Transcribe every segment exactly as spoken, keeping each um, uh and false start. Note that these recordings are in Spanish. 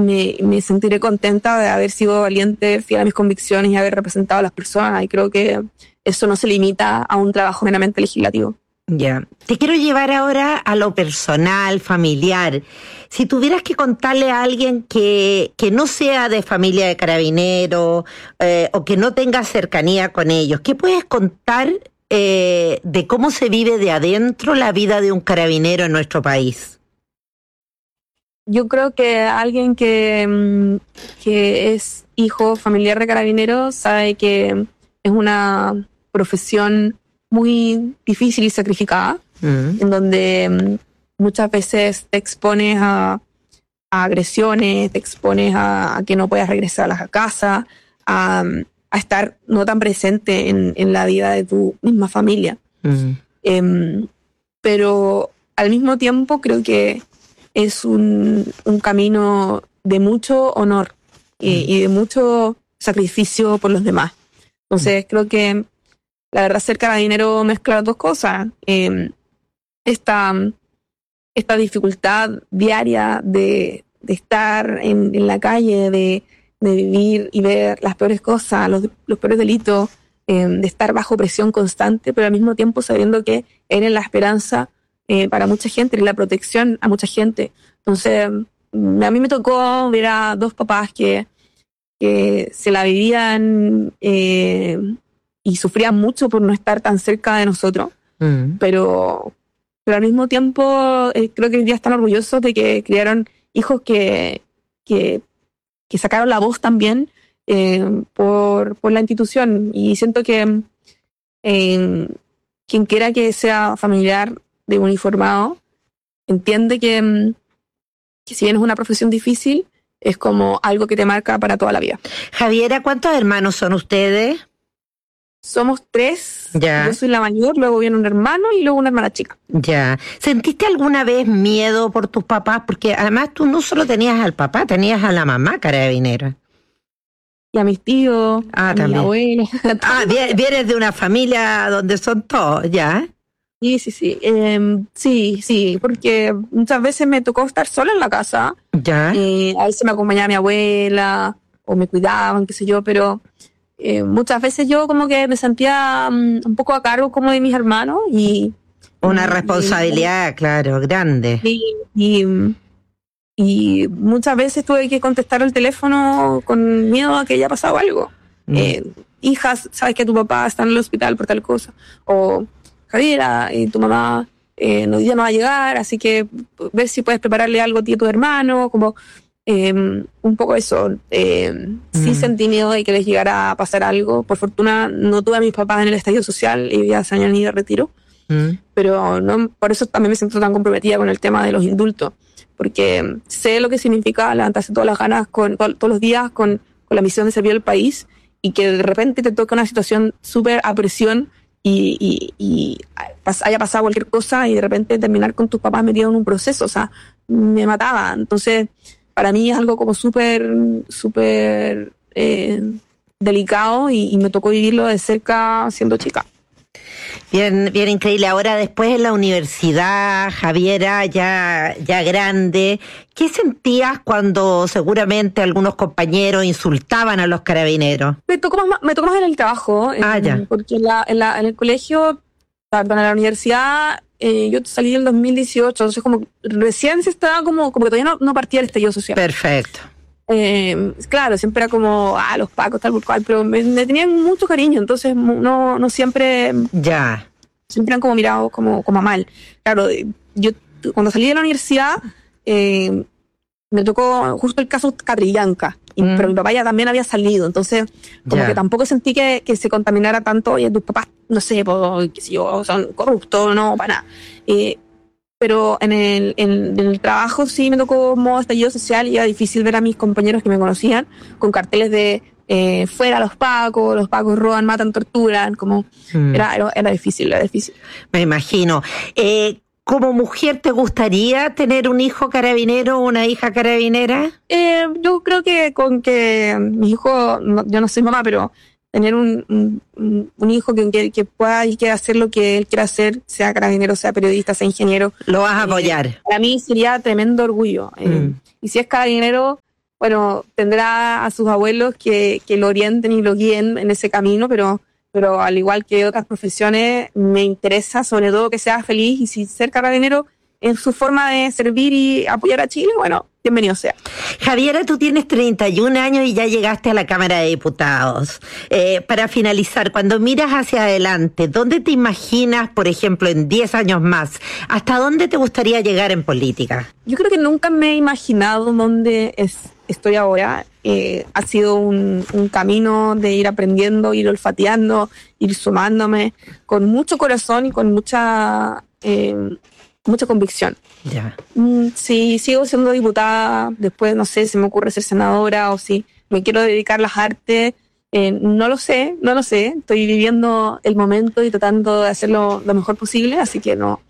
me, me sentiré contenta de haber sido valiente, fiel a mis convicciones y haber representado a las personas. Y creo que eso no se limita a un trabajo meramente legislativo. Ya. Yeah. Te quiero llevar ahora a lo personal, familiar. Si tuvieras que contarle a alguien que, que no sea de familia de carabineros eh, o que no tenga cercanía con ellos, ¿qué puedes contar eh, de cómo se vive de adentro la vida de un carabinero en nuestro país? Yo creo que alguien que, que es hijo familiar de carabineros sabe que es una profesión muy difícil y sacrificada, mm. en donde muchas veces te expones a, a agresiones, te expones a, a que no puedas regresar a la casa, a, a estar no tan presente en, en la vida de tu misma familia. Mm. Eh, pero al mismo tiempo creo que es un, un camino de mucho honor y, mm. y de mucho sacrificio por los demás. Entonces mm. creo que la verdad, ser carabinero mezcla las dos cosas. Eh, esta, esta dificultad diaria de, de estar en, en la calle, de, de vivir y ver las peores cosas, los, los peores delitos, eh, de estar bajo presión constante, pero al mismo tiempo sabiendo que eres la esperanza eh, para mucha gente, eres la protección a mucha gente. Entonces, a mí me tocó ver a dos papás que, que se la vivían... Eh, y sufrían mucho por no estar tan cerca de nosotros, mm. pero, pero al mismo tiempo eh, creo que hoy día están orgullosos de que criaron hijos que, que, que sacaron la voz también eh, por, por la institución, y siento que eh, quien quiera que sea familiar de uniformado entiende que, que si bien es una profesión difícil, es como algo que te marca para toda la vida. Javiera, ¿cuántos hermanos son ustedes? Somos tres, ya. Yo soy la mayor, luego viene un hermano y luego una hermana chica. Ya. ¿Sentiste alguna vez miedo por tus papás? Porque además tú no solo tenías al papá, tenías a la mamá carabinera. Y a mis tíos, ah, a también. mi abuela. Ah, vienes de una familia donde son todos, ¿ya? Sí, sí, sí. Eh, sí, sí, porque muchas veces me tocó estar sola en la casa. Ya. Eh, a veces me acompañaba mi abuela o me cuidaban, qué sé yo, pero... Eh, muchas veces yo como que me sentía um, un poco a cargo como de mis hermanos y... Una y, responsabilidad, y, claro, grande. Y, y, y muchas veces tuve que contestar el teléfono con miedo a que haya pasado algo. Mm. Eh, hijas, sabes que tu papá está en el hospital por tal cosa. O, Javiera, y tu mamá eh, no, ya no va a llegar, así que ver si puedes prepararle algo a ti y a tu hermano, como... Eh, un poco eso, eh, mm. sí sentí miedo de que les llegara a pasar algo. Por fortuna no tuve a mis papás en el estallido social y ya se han ido de retiro, mm. pero no, por eso también me siento tan comprometida con el tema de los indultos, porque sé lo que significa levantarse todas las ganas con, to, todos los días con, con la misión de servir al país, y que de repente te toca una situación súper a presión y, y, y haya pasado cualquier cosa y de repente terminar con tus papás metidos en un proceso, o sea, me mataba. Entonces para mí es algo como súper, súper eh, delicado y, y me tocó vivirlo de cerca siendo chica. Bien, bien increíble. Ahora después en la universidad, Javiera, ya, ya grande, ¿qué sentías cuando seguramente algunos compañeros insultaban a los carabineros? Me tocó más, me tocó más en el trabajo, ah, en, ya. porque en, la, en, la, en el colegio, perdón, en la universidad... Eh, yo salí en dos mil dieciocho, entonces como recién se estaba como, como que todavía no, no partía el estallido social. Perfecto. Eh, claro, siempre era como, ah, los pacos, tal por cual, pero me, me tenían mucho cariño, entonces no, no siempre... Ya. Siempre han como mirado como, como a mal. Claro, yo cuando salí de la universidad, eh, me tocó justo el caso Catrillanca, y, mm. pero mi papá ya también había salido, entonces como yeah. que tampoco sentí que, que se contaminara tanto. Oye, tus papás, no sé, pues, qué sé yo, son corruptos, no, para nada. Eh, pero en el, en, en el trabajo sí me tocó modo estallido social, y era difícil ver a mis compañeros que me conocían con carteles de eh, fuera los pacos, los pacos roban, matan, torturan, como mm. era, era, era difícil, era difícil. Me imagino. Eh, ¿Como mujer te gustaría tener un hijo carabinero o una hija carabinera? Eh, yo creo que con que mi hijo, no, yo no soy mamá, pero tener un, un, un hijo que, que, que pueda y que hacer lo que él quiera hacer, sea carabinero, sea periodista, sea ingeniero. Lo vas a apoyar. Eh, para mí sería tremendo orgullo. Eh, mm. Y si es carabinero, bueno, tendrá a sus abuelos que, que lo orienten y lo guíen en ese camino, pero, pero al igual que otras profesiones, me interesa sobre todo que sea feliz, y si ser carabinero en su forma de servir y apoyar a Chile, bueno, bienvenido sea. Javiera, tú tienes treinta y un años y ya llegaste a la Cámara de Diputados. Eh, para finalizar, cuando miras hacia adelante, ¿dónde te imaginas, por ejemplo, en diez años más? ¿Hasta dónde te gustaría llegar en política? Yo creo que nunca me he imaginado dónde es, estoy ahora. Eh, ha sido un, un camino de ir aprendiendo, ir olfateando, ir sumándome, con mucho corazón y con mucha... Eh, mucha convicción. Ya. Mm, si sigo siendo diputada, después no sé, se me ocurre ser senadora, o si me quiero dedicar a las artes, eh, no lo sé, no lo sé. Estoy viviendo el momento y tratando de hacerlo lo mejor posible, así que no.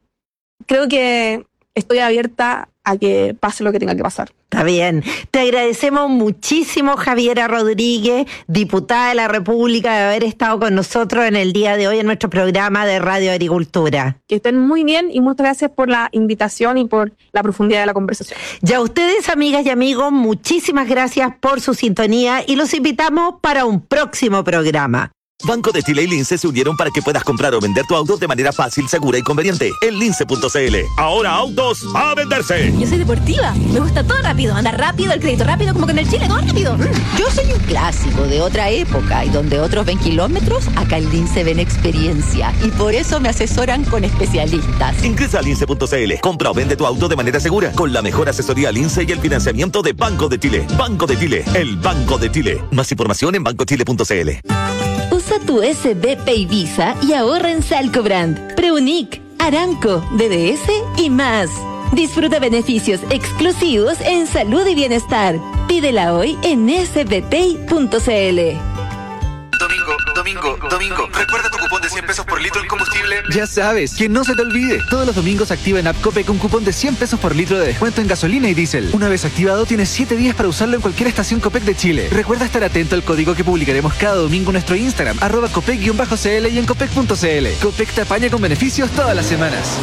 Creo que estoy abierta a que pase lo que tenga que pasar. Está bien. Te agradecemos muchísimo, Javiera Rodríguez, diputada de la República, de haber estado con nosotros en el día de hoy en nuestro programa de Radio Agricultura. Que estén muy bien y muchas gracias por la invitación y por la profundidad de la conversación. Ya a ustedes, amigas y amigos, muchísimas gracias por su sintonía y los invitamos para un próximo programa. Banco de Chile y Lince se unieron para que puedas comprar o vender tu auto de manera fácil, segura y conveniente. En lince punto c l. Ahora autos a venderse. Yo soy deportiva. Me gusta todo rápido. Andar rápido, el crédito rápido, como que en el Chile, todo rápido. Yo soy un clásico de otra época y donde otros ven kilómetros, acá en Lince ven experiencia. Y por eso me asesoran con especialistas. Ingresa a lince punto c l. Compra o vende tu auto de manera segura. Con la mejor asesoría Lince y el financiamiento de Banco de Chile. Banco de Chile. El Banco de Chile. Más información en banco chile punto c l. Usa tu S B P y Visa y ahorra en Salcobrand, Preunic, Aranco, D D S y más. Disfruta beneficios exclusivos en salud y bienestar. Pídela hoy en s b p y punto c l. Domingo, domingo, domingo. ¿Recuerda tu cupón de cien pesos por litro en combustible? Ya sabes, que no se te olvide. Todos los domingos activa en App Copec un cupón de cien pesos por litro de descuento en gasolina y diésel. Una vez activado, tienes siete días para usarlo en cualquier estación Copec de Chile. Recuerda estar atento al código que publicaremos cada domingo en nuestro Instagram, arroba copec-cl y en copec punto c l. Copec te apaña con beneficios todas las semanas.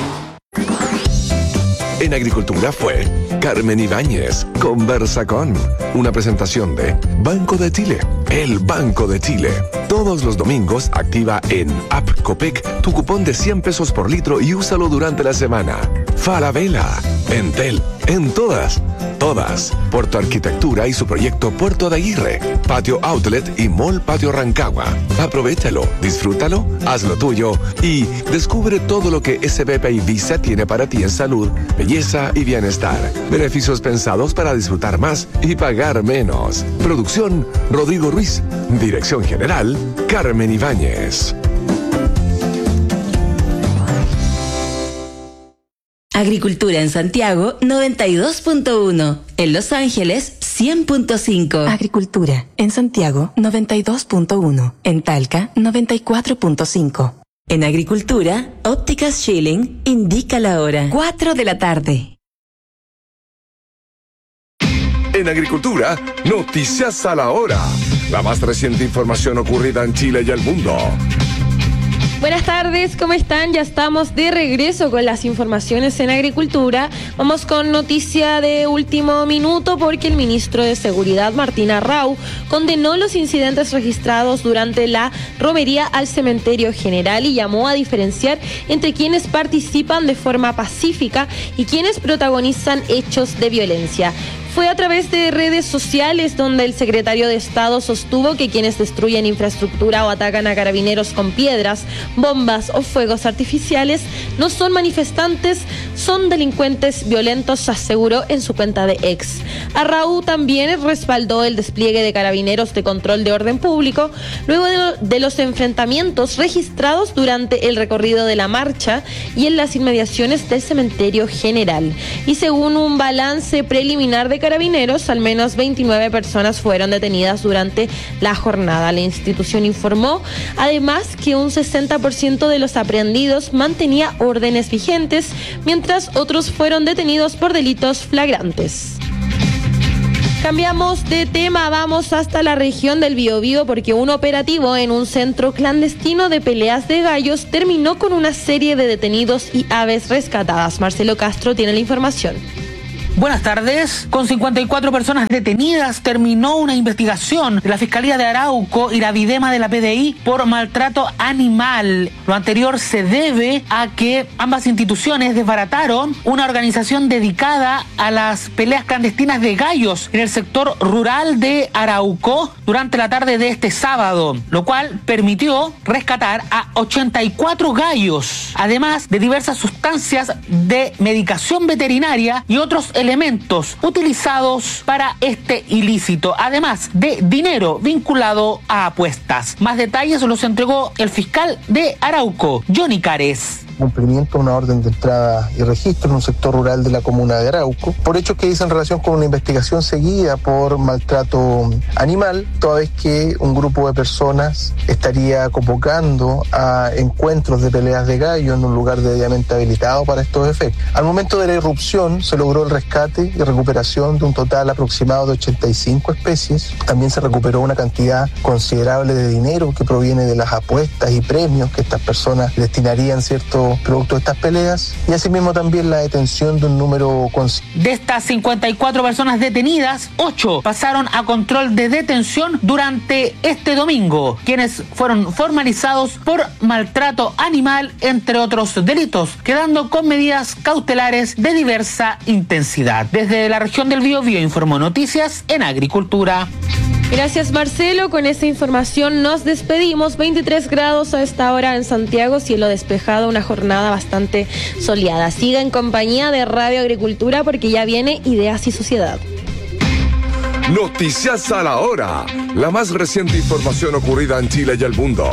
En Agricultura fue Carmen Ibáñez, Conversa con, una presentación de Banco de Chile, el Banco de Chile. Todos los domingos activa en App Copec tu cupón de cien pesos por litro y úsalo durante la semana. Falabella, Entel, en todas, todas. Puerto Arquitectura y su proyecto Puerto de Aguirre, Patio Outlet y Mall Patio Rancagua. Aprovechalo, disfrútalo, hazlo tuyo y descubre todo lo que S B P y Visa tiene para ti en salud, belleza y bienestar. Beneficios pensados para disfrutar más y pagar menos. Producción, Rodrigo Ruiz. Dirección General, Carmen Ibáñez. Agricultura en Santiago, noventa y dos punto uno. En Los Ángeles, cien punto cinco. Agricultura en Santiago, noventa y dos punto uno. En Talca, noventa y cuatro punto cinco. En Agricultura, Ópticas Schilling indica la hora. cuatro de la tarde. En Agricultura, noticias a la hora. La más reciente información ocurrida en Chile y el mundo. Buenas tardes, ¿cómo están? Ya estamos de regreso con las informaciones en Agricultura. Vamos con noticia de último minuto porque el ministro de Seguridad, Martín Arrau, condenó los incidentes registrados durante la romería al cementerio general y llamó a diferenciar entre quienes participan de forma pacífica y quienes protagonizan hechos de violencia. Fue a través de redes sociales donde el secretario de Estado sostuvo que quienes destruyen infraestructura o atacan a carabineros con piedras, bombas o fuegos artificiales no son manifestantes, son delincuentes violentos, aseguró en su cuenta de X. Arrau también respaldó el despliegue de carabineros de control de orden público luego de, lo, de los enfrentamientos registrados durante el recorrido de la marcha y en las inmediaciones del cementerio general. Y según un balance preliminar de Carabineros, al menos veintinueve personas fueron detenidas durante la jornada. La institución informó además que un sesenta por ciento de los aprehendidos mantenía órdenes vigentes, mientras otros fueron detenidos por delitos flagrantes. Cambiamos de tema, vamos hasta la región del Biobío porque un operativo en un centro clandestino de peleas de gallos terminó con una serie de detenidos y aves rescatadas. Marcelo Castro tiene la información. Buenas tardes. Con cincuenta y cuatro personas detenidas, terminó una investigación de la Fiscalía de Arauco y la Videma de la P D I por maltrato animal. Lo anterior se debe a que ambas instituciones desbarataron una organización dedicada a las peleas clandestinas de gallos en el sector rural de Arauco durante la tarde de este sábado, lo cual permitió rescatar a ochenta y cuatro gallos, además de diversas sustancias de medicación veterinaria y otros elementos utilizados para este ilícito, además de dinero vinculado a apuestas. Más detalles los entregó el fiscal de Arauco, Johnny Cares. Cumplimiento de una orden de entrada y registro en un sector rural de la comuna de Arauco, por hechos que dicen relación con una investigación seguida por maltrato animal, toda vez que un grupo de personas estaría convocando a encuentros de peleas de gallo en un lugar debidamente habilitado para estos efectos. Al momento de la irrupción se logró el rescate y recuperación de un total aproximado de ochenta y cinco especies. También se recuperó una cantidad considerable de dinero que proviene de las apuestas y premios que estas personas destinarían, ¿cierto?, producto de estas peleas, y asimismo también la detención de un número considerable. De estas cincuenta y cuatro personas detenidas, ocho pasaron a control de detención durante este domingo, quienes fueron formalizados por maltrato animal, entre otros delitos, quedando con medidas cautelares de diversa intensidad. Desde la región del Biobío informó Noticias en Agricultura. Gracias, Marcelo. Con esta información nos despedimos. veintitrés grados a esta hora en Santiago, cielo despejado, una jornada bastante soleada. Siga en compañía de Radio Agricultura porque ya viene Ideas y Sociedad. Noticias a la hora. La más reciente información ocurrida en Chile y el mundo.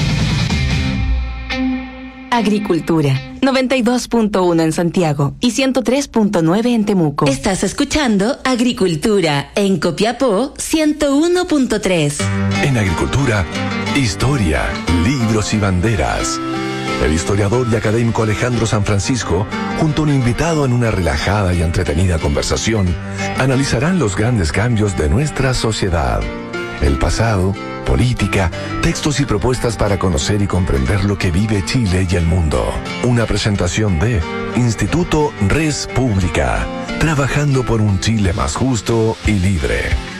Agricultura, noventa y dos punto uno en Santiago y ciento tres punto nueve en Temuco. Estás escuchando Agricultura en Copiapó ciento uno punto tres. En Agricultura, historia, libros y banderas. El historiador y académico Alejandro San Francisco, junto a un invitado en una relajada y entretenida conversación, analizarán los grandes cambios de nuestra sociedad, el pasado, política, textos y propuestas para conocer y comprender lo que vive Chile y el mundo. Una presentación de Instituto Res Pública, trabajando por un Chile más justo y libre.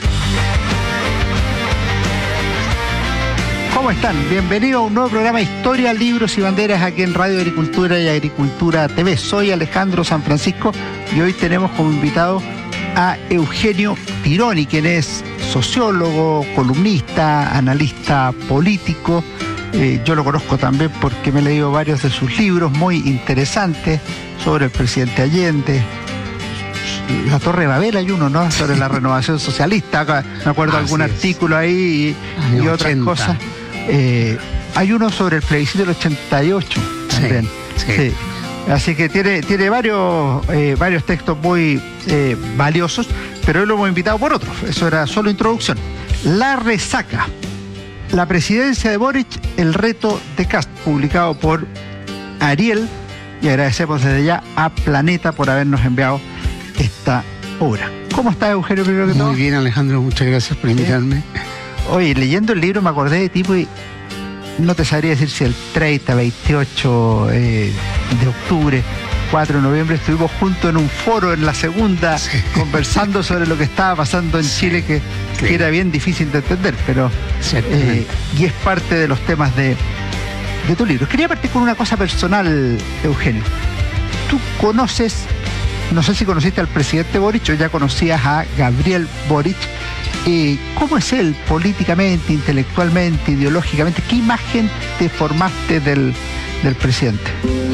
¿Cómo están? Bienvenidos a un nuevo programa Historia, Libros y Banderas aquí en Radio Agricultura y Agricultura T V. Soy Alejandro San Francisco y hoy tenemos como invitado a Eugenio Tironi, quien es sociólogo, columnista, analista político. Eh, yo lo conozco también porque me he leído varios de sus libros muy interesantes sobre el presidente Allende. La Torre de Babel hay uno, ¿no? Sobre la renovación socialista. Me acuerdo algún artículo ahí y, y otras cosas. Eh, hay uno sobre el plebiscito del ochenta y ocho también. Sí, sí. Sí. Así que tiene, tiene varios, eh, varios textos muy eh, valiosos, pero hoy lo hemos invitado por otro. Eso era solo introducción. La resaca. La presidencia de Boric, el reto de Kast, publicado por Ariel, y agradecemos desde ya a Planeta por habernos enviado esta obra. ¿Cómo está, Eugenio, primero que todo? Muy bien, Alejandro, muchas gracias por invitarme. Oye, leyendo el libro me acordé de ti, y no te sabría decir si el treinta, veintiocho eh, de octubre, cuatro de noviembre, estuvimos juntos en un foro en la segunda, sí, conversando sobre lo que estaba pasando en sí, Chile, que, sí, que era bien difícil de entender, pero eh, y es parte de los temas de, de tu libro. Quería partir con una cosa personal, Eugenio. Tú conoces, no sé si conociste al presidente Boric o ya conocías a Gabriel Boric. Eh, ¿Cómo es él políticamente, intelectualmente, ideológicamente? ¿Qué imagen te formaste del, del presidente?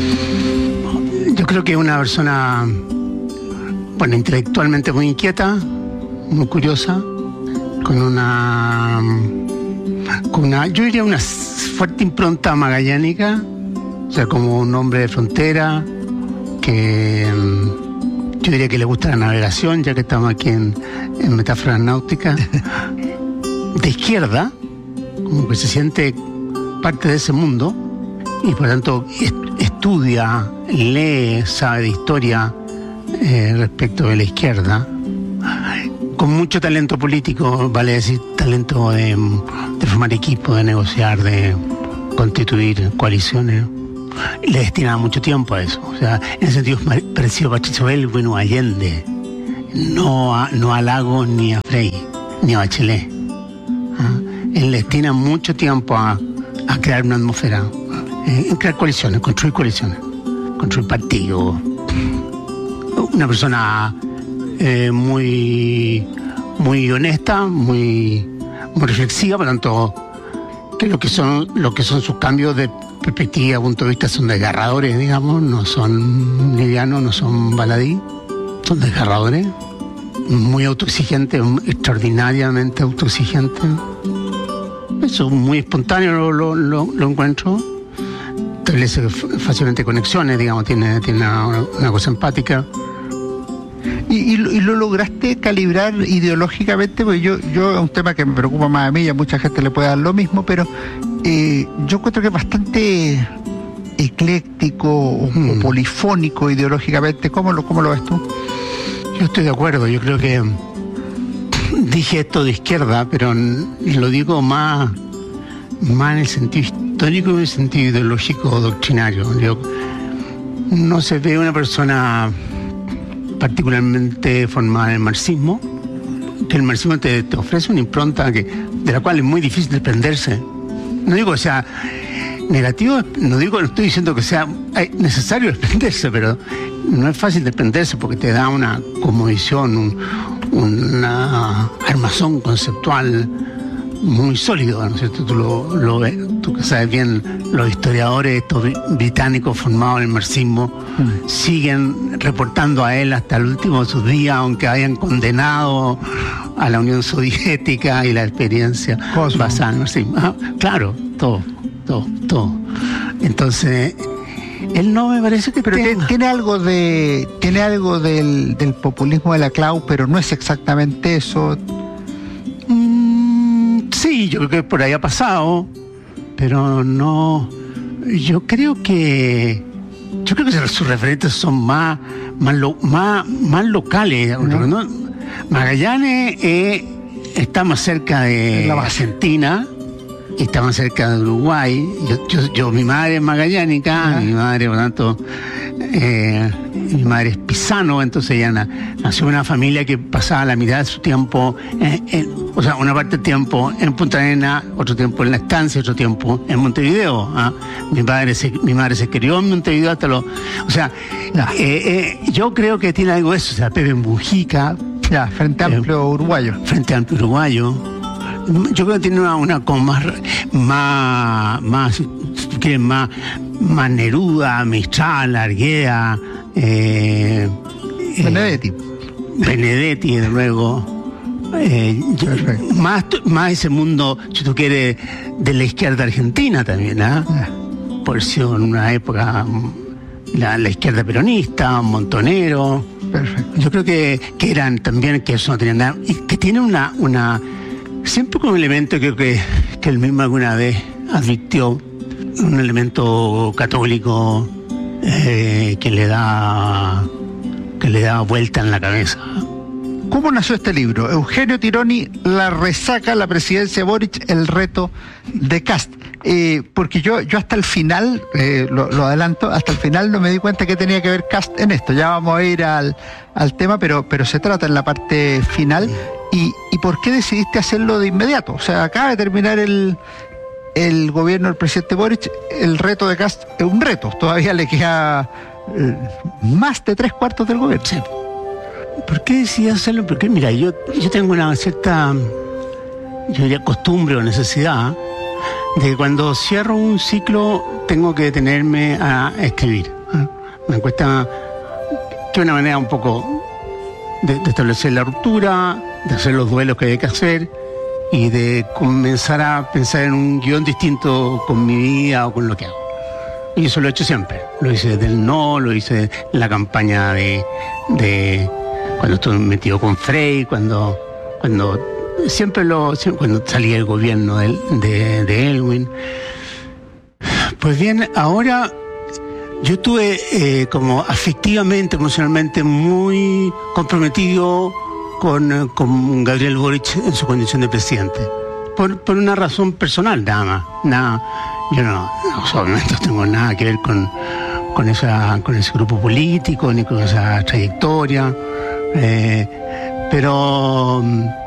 Yo creo que es una persona, bueno, intelectualmente muy inquieta, muy curiosa, con una, con una, yo diría una fuerte impronta magallánica, o sea, como un hombre de frontera, que yo diría que le gusta la navegación, ya que estamos aquí en, en metáforas náuticas, de izquierda, como que se siente parte de ese mundo, y por tanto estudia, lee, sabe de historia eh, respecto de la izquierda, con mucho talento político, vale decir, talento de, de formar equipo, de negociar, de constituir coaliciones. Le destinaba mucho tiempo a eso. O sea, en ese sentido es parecido a Patricio Elwin o Allende. no a, no a Lagos ni a Frey, ni a Bachelet. ¿Ah? Él destina mucho tiempo a, a crear una atmósfera, eh, en crear coaliciones, construir coaliciones, construir partidos. Una persona eh, muy, muy honesta, muy, muy reflexiva, por lo tanto, que lo que son, lo que son sus cambios de perspectiva, punto de vista, son desgarradores, digamos, no son livianos, no son baladí, son desgarradores, muy autoexigentes, extraordinariamente autoexigentes. Eso muy espontáneo lo, lo, lo, lo encuentro. Establece fácilmente conexiones, digamos, tiene, tiene una, una cosa empática. ¿Y, y, y lo lograste calibrar ideológicamente? Porque yo, yo es un tema que me preocupa más a mí y a mucha gente le puede dar lo mismo, pero eh, yo encuentro que es bastante ecléctico o, hmm. o polifónico ideológicamente. ¿Cómo lo, cómo lo ves tú? Yo estoy de acuerdo, yo creo que dije esto de izquierda, pero lo digo más, más en el sentido histórico y en el sentido ideológico doctrinario. Yo, no se ve una persona particularmente formada en el marxismo, que el marxismo te, te ofrece una impronta que, de la cual es muy difícil desprenderse. No digo que sea negativo, no digo, no estoy diciendo que sea necesario desprenderse, pero no es fácil desprenderse porque te da una cosmovisión, un, una armazón conceptual muy sólido, ¿no es cierto? Tú lo, lo ves, tú que sabes bien, los historiadores estos británicos formados en el marxismo mm. siguen reportando a él hasta el último de sus días, aunque hayan condenado a la Unión Soviética y la experiencia Cosmo. basada en el marxismo. Ah, claro, todo, todo, todo. Entonces, él no me parece que pero tenga. tiene algo de tiene algo del, del populismo de la Clau, pero no es exactamente eso. Sí, yo creo que por ahí ha pasado, pero no. Yo creo que yo creo que sus referentes son más más lo, más, más locales. ¿No? ¿No? Magallanes eh, está más cerca de la Argentina y está más cerca de Uruguay. Yo, yo, yo mi madre es magallánica, mi madre, por tanto, eh, mi madre es pisano, entonces ella na, nació en una familia que pasaba la mitad de su tiempo, eh, en, o sea, una parte del tiempo en Punta Arenas, otro tiempo en la estancia, otro tiempo en Montevideo. ¿Ah? Mi padre se, mi madre se crió en Montevideo hasta lo, o sea, eh, eh, yo creo que tiene algo de eso, o sea, Pepe Mujica, ya, Frente Amplio eh, Uruguayo, Frente Amplio Uruguayo. Yo creo que tiene una, una como más, más, más, si tú quieres, más, más Neruda, Mistral, Argueda, eh, Benedetti. Eh, Benedetti, de luego. Eh, yo, más, más ese mundo, si tú quieres, de la izquierda argentina también, ¿ah? ¿eh? Por si en una época la, la izquierda peronista, Montonero. Perfecto. Yo creo que, que eran también, que eso no tenía nada, y que tiene una, una siempre con un elemento que creo que, que él mismo alguna vez advirtió, un elemento católico eh, que le da que le da vuelta en la cabeza. ¿Cómo nació este libro? Eugenio Tironi, La resaca, la presidencia de Boric, el reto de Kast. Eh, porque yo, yo hasta el final, eh, lo, lo adelanto, hasta el final no me di cuenta que tenía que ver Kast en esto. Ya vamos a ir al, al tema, pero, pero se trata en la parte final. ¿Y, ¿Y por qué decidiste hacerlo de inmediato? O sea, acaba de terminar el, el gobierno del presidente Boric, el reto de Kast es un reto. Todavía le queda eh, más de tres cuartos del gobierno. Sí. ¿Por qué decidí hacerlo? Porque, mira, yo, yo tengo una cierta, yo diría, costumbre o necesidad de que cuando cierro un ciclo tengo que detenerme a escribir. Me cuesta, que es una manera un poco de, de establecer la ruptura, de hacer los duelos que hay que hacer y de comenzar a pensar en un guión distinto con mi vida o con lo que hago. Y eso lo he hecho siempre. Lo hice desde el no, lo hice en la campaña de... de cuando estuve metido con Frey, cuando, cuando siempre lo, siempre, cuando salía el gobierno de, de, de Elwin. Pues bien, ahora yo estuve eh, como afectivamente, emocionalmente muy comprometido con, con Gabriel Boric en su condición de presidente. Por, por una razón personal, nada más. Nada, yo no, no obviamente no tengo nada que ver con, con, esa, con ese grupo político, ni con esa trayectoria. Eh, pero